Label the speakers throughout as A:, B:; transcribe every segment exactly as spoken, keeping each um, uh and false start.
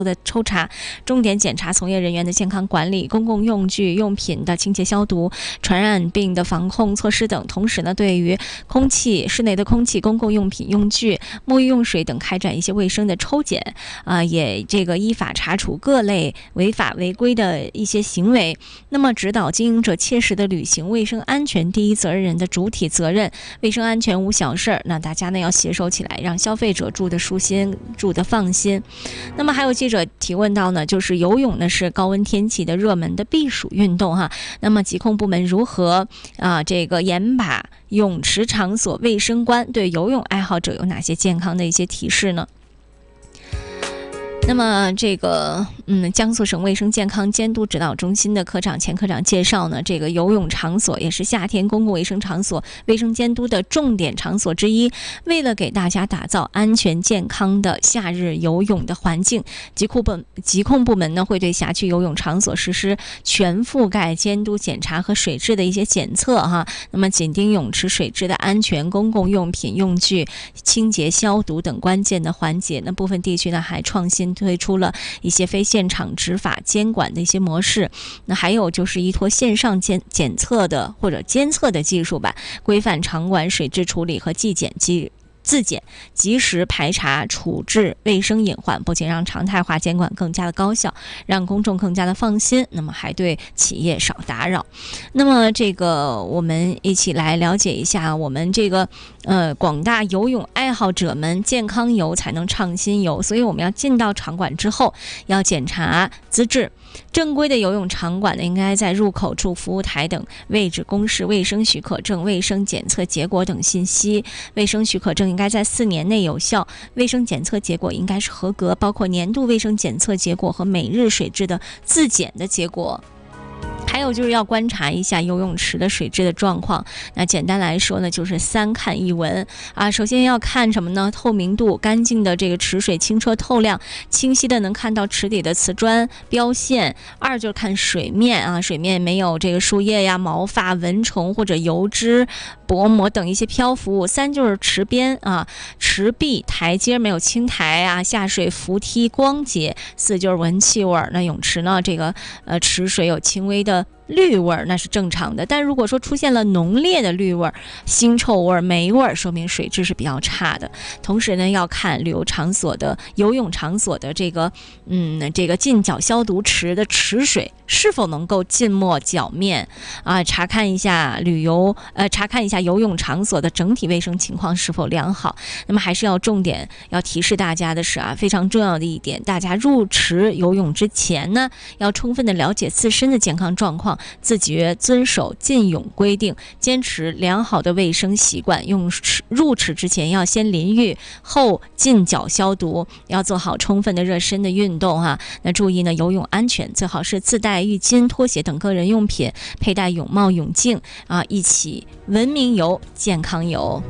A: 的抽查，重点检查从业人员的健康管理、公共用具用品的清洁消毒、传染病的防控措施等。同时呢，对于空气、室内的空气、公共用品用具、沐浴用水等开展一些卫生的抽检，啊、呃，也这个依法查处各类违法违规的一些行为。那么，指导经营者切实的履行卫生安全第一责任人的主体责任，卫生安全无小事儿。那大家呢要携手起来，让消费者住得舒心、住得放心。那么还有记者提问到呢，就是游泳呢是高温天气的热门的避暑运动哈。那么疾控部门如何啊这个严把泳池场所卫生关？对游泳爱好者有哪些健康的一些提示呢？那么这个嗯，江苏省卫生健康监督指导中心的科长钱科长介绍呢，这个游泳场所也是夏天公共卫生场所卫生监督的重点场所之一。为了给大家打造安全健康的夏日游泳的环境，疾控部疾控部门呢会对辖区游泳场所实施全覆盖监督检查和水质的一些检测哈。那么紧盯泳池水质的安全、公共用品用具清洁消毒等关键的环节。那部分地区呢还创新推出了一些非现场执法监管的一些模式，那还有就是依托线上检检测的或者监测的技术吧，规范场馆水质处理和纪检及自检，及时排查处置卫生隐患，不仅让常态化监管更加的高效，让公众更加的放心，那么还对企业少打扰。那么这个我们一起来了解一下我们这个呃广大游泳爱好者们，健康游才能畅心游，所以我们要进到场馆之后要检查资质。正规的游泳场馆呢，应该在入口处、服务台等位置公示卫生许可证、卫生检测结果等信息。卫生许可证应该在四年内有效，卫生检测结果应该是合格，包括年度卫生检测结果和每日水质的自检的结果。还有就是要观察一下游泳池的水质的状况。那简单来说呢，就是三看一闻啊。首先要看什么呢？透明度，干净的这个池水清澈透亮，清晰的能看到池底的瓷砖标线。二就是看水面啊，水面没有这个树叶呀、毛发、蚊虫或者油脂、薄膜等一些漂浮。三就是池边啊，池壁、台阶没有青苔啊，下水扶梯光洁。四就是闻气味，那泳池呢，这个呃池水有轻微的绿味，那是正常的。但如果说出现了浓烈的绿味、腥臭味、霉味，说明水质是比较差的。同时呢，要看旅游场所的游泳场所的这个嗯这个浸脚消毒池的池水是否能够浸没脚面啊，查看一下旅游呃查看一下游泳场所的整体卫生情况是否良好。那么还是要重点要提示大家的是啊，非常重要的一点，大家入池游泳之前呢，要充分的了解自身的健康状况，自觉遵守禁泳规定，坚持良好的卫生习惯。用池入池之前要先淋浴，后浸脚消毒，要做好充分的热身的运动哈。那注意呢，游泳安全，最好是自带浴巾、拖鞋等个人用品，佩戴泳帽、泳镜啊，一起文明游、健康游。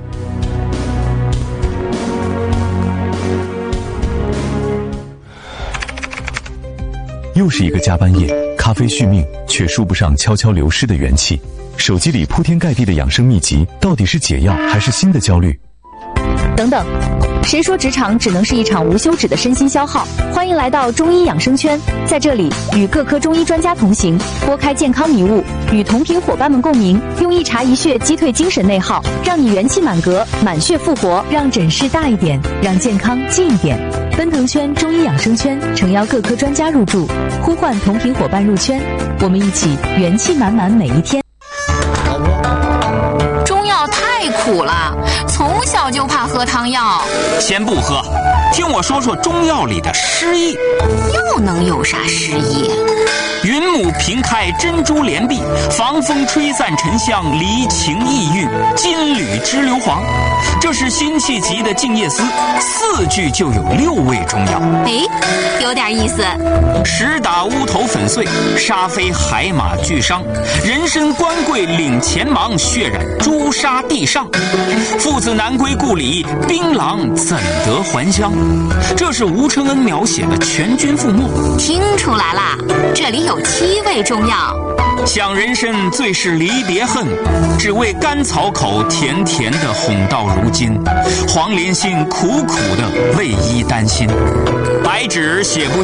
B: 又是一个加班夜，咖啡续命，却输不上悄悄流失的元气。手机里铺天盖地的养生秘籍，到底是解药还是新的焦虑？
C: 等等，谁说职场只能是一场无休止的身心消耗？欢迎来到中医养生圈，在这里与各科中医专家同行，拨开健康迷雾，与同频伙伴们共鸣，用一茶一穴击退精神内耗，让你元气满格，满血复活，让诊室大一点，让健康近一点。奔腾圈中医养生圈诚邀各科专家入驻，呼唤同频伙伴入圈，我们一起元气满满每一天。
D: 中药太苦了，从小就怕喝汤药。
E: 先不喝，听我说说中药里的诗意。
D: 又能有啥诗意？
E: 云母平开珍珠帘壁，防风吹散沉香，离情意郁，金缕织硫磺。这是辛弃疾的《静夜思》，四句就有六味中药。
D: 哎，有点意思。
E: 石打乌头粉碎，沙飞海马俱伤。人参官桂领前忙，血染朱砂地上。父子难归故里，槟榔怎得还乡？这是吴承恩描写的全军覆没。
D: 听出来啦，这里有七味中药。
E: 想人参最是离别恨，只为甘草口甜甜的哄到如今。黄连心苦苦的为伊担心，白纸写不